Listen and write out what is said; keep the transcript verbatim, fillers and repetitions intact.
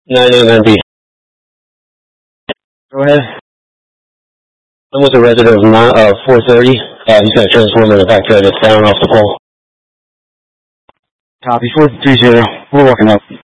nine M M B. Go ahead. I'm with a resident of uh, four thirty. Uh, he's got a transformer in the back there that's down off the pole. Copy, four three zero. We're walking up.